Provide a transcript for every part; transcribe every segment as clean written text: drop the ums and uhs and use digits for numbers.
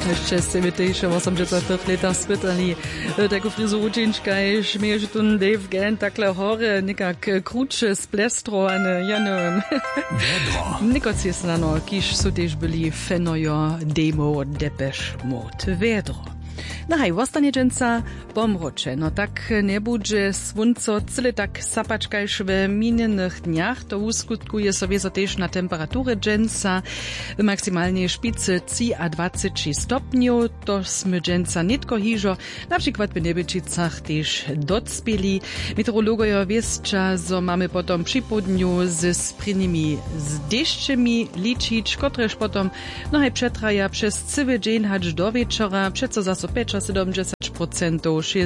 Ще се витейше 85 лета spytali taką fryzuru ciężkaj, śmieje tun Dave Gant, takle hory, nikak krucze splestro, a ne, ja neviem. Nikot jest na no, kiż su też byli fenojo demo Depeche Mode. Vedro. No hej, vostanie dżęca pomrocze. No tak nie budże słonco cyle tak sapaczkajsz w minionych dniach, to uskutkuje sobie so też na temperaturę dżęca w maksymalnej szpicy 23 stopniów. To sme dżęca nitko hižo, na przykład w Nebyčicach też docpieli. Meteorologojo wieszcza, zo mamy potom przy południu z sprynymi z deszczami liczyć, kotreż potom no hej przetraja przez cały dzień hać do wieczora, przeco zaso 70%,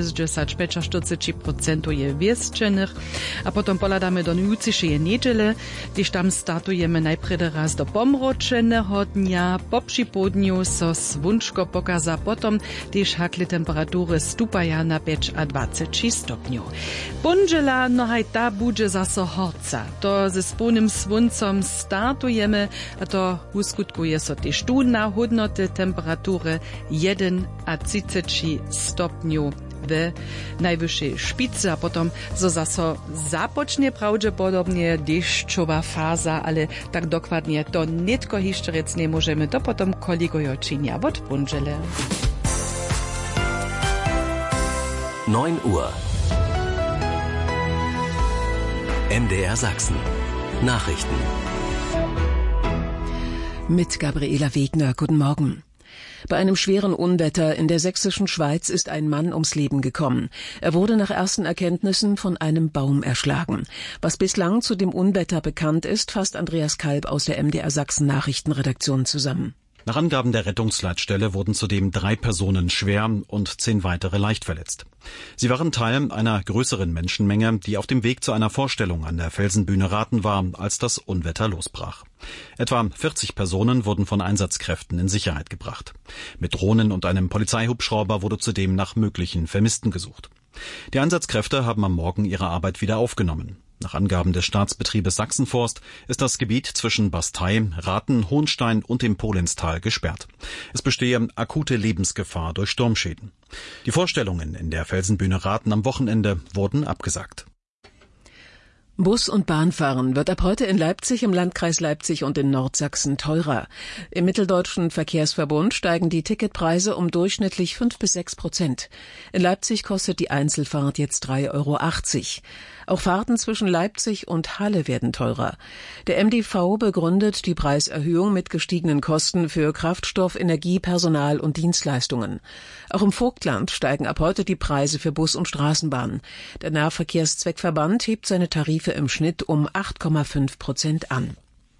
60-40% je wieszczenych, a potom poladamy do jutrzejszej niedziele, gdyż tam startujemy najpierw raz do pomroczenego dnia, po przypołudniu so słonczko pokaza, potom też hakle temperatury stupaja na 25 stopniów. Pondziela, no haj ta budże zaso horca. To ze spolnym słońcem startujemy, a to uskutkuje so też tu na hodnoty temperatury 1 a 30 stopniów w najwyższej szpicy, a potom zaso zapocznie prawdopodobnie deszczowa faza, ale tak dokładnie to nitko jeszcze rec nie możemy, to potom kollegojo czynia od pondziele. 9 Uhr. MDR Sachsen. Nachrichten. Mit Gabriela Wegner. Guten Morgen. Bei einem schweren Unwetter in der sächsischen Schweiz ist ein Mann ums Leben gekommen. Er wurde nach ersten Erkenntnissen von einem Baum erschlagen. Was bislang zu dem Unwetter bekannt ist, fasst Andreas Kalb aus der MDR Sachsen Nachrichtenredaktion zusammen. Nach Angaben der Rettungsleitstelle wurden zudem 3 Personen schwer und 10 weitere leicht verletzt. Sie waren Teil einer größeren Menschenmenge, die auf dem Weg zu einer Vorstellung an der Felsenbühne Rathen war, als das Unwetter losbrach. Etwa 40 Personen wurden von Einsatzkräften in Sicherheit gebracht. Mit Drohnen und einem Polizeihubschrauber wurde zudem nach möglichen Vermissten gesucht. Die Einsatzkräfte haben am Morgen ihre Arbeit wieder aufgenommen. Nach Angaben des Staatsbetriebes Sachsenforst ist das Gebiet zwischen Bastei, Rathen, Hohenstein und dem Polinstal gesperrt. Es bestehe akute Lebensgefahr durch Sturmschäden. Die Vorstellungen in der Felsenbühne Rathen am Wochenende wurden abgesagt. Bus- und Bahnfahren wird ab heute in Leipzig, im Landkreis Leipzig und in Nordsachsen teurer. Im Mitteldeutschen Verkehrsverbund steigen die Ticketpreise um durchschnittlich 5-6%. In Leipzig kostet die Einzelfahrt jetzt 3,80 €. Auch Fahrten zwischen Leipzig und Halle werden teurer. Der MDV begründet die Preiserhöhung mit gestiegenen Kosten für Kraftstoff, Energie, Personal und Dienstleistungen. Auch im Vogtland steigen ab heute die Preise für Bus und Straßenbahn. Der Nahverkehrszweckverband hebt seine Tarife im Schnitt um 8,5% an.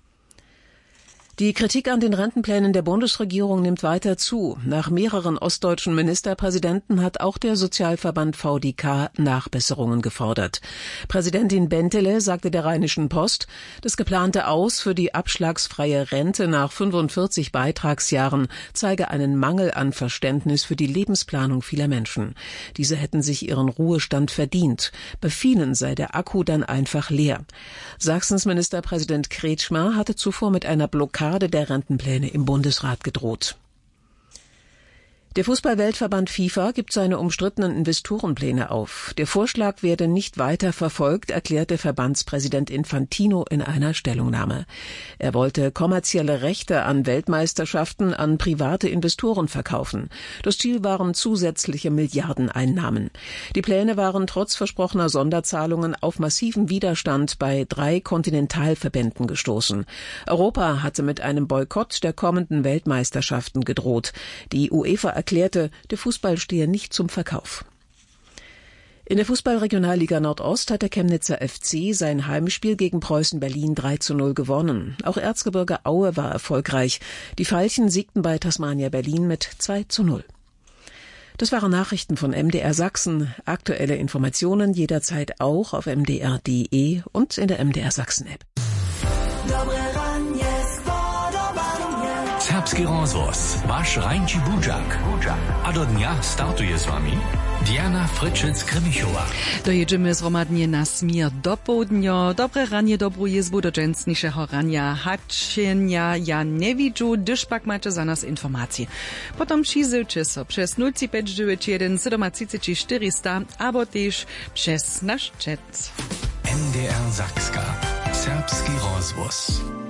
Die Kritik an den Rentenplänen der Bundesregierung nimmt weiter zu. Nach mehreren ostdeutschen Ministerpräsidenten hat auch der Sozialverband VDK Nachbesserungen gefordert. Präsidentin Bentele sagte der Rheinischen Post, das geplante Aus für die abschlagsfreie Rente nach 45 Beitragsjahren zeige einen Mangel an Verständnis für die Lebensplanung vieler Menschen. Diese hätten sich ihren Ruhestand verdient. Bei vielen sei der Akku dann einfach leer. Sachsens Ministerpräsident Kretschmer hatte zuvor mit einer Blockade der Rentenpläne im Bundesrat gedroht. Der Fußball-Weltverband FIFA gibt seine umstrittenen Investorenpläne auf. Der Vorschlag werde nicht weiter verfolgt, erklärte Verbandspräsident Infantino in einer Stellungnahme. Er wollte kommerzielle Rechte an Weltmeisterschaften an private Investoren verkaufen. Das Ziel waren zusätzliche Milliardeneinnahmen. Die Pläne waren trotz versprochener Sonderzahlungen auf massiven Widerstand bei 3 Kontinentalverbänden gestoßen. Europa hatte mit einem Boykott der kommenden Weltmeisterschaften gedroht. Die UEFA erklärte, der Fußball stehe nicht zum Verkauf. In der Fußball-Regionalliga Nordost hat der Chemnitzer FC sein Heimspiel gegen Preußen Berlin 3:0 gewonnen. Auch Erzgebirge Aue war erfolgreich. Die Veilchen siegten bei Tasmania Berlin mit 2:0. Das waren Nachrichten von MDR Sachsen. Aktuelle Informationen jederzeit auch auf mdr.de und in der MDR Sachsen App. Serbski rozvoz, wasz Rańczy Budzak. A do dnia startuje z wami Diana Fryczec-Krymichowa. Dojedziemy zromadnie na smir do południa. Dobre ranie, dobrą jezbu do dżęsniejszego rania. Haczenia ja nie widzę, gdyż pak macie za nas informacje. Potem przyzyłcie so przez 0591 37 400, albo też przez nasz chat. NDR Sakska. Serbski rozvoz.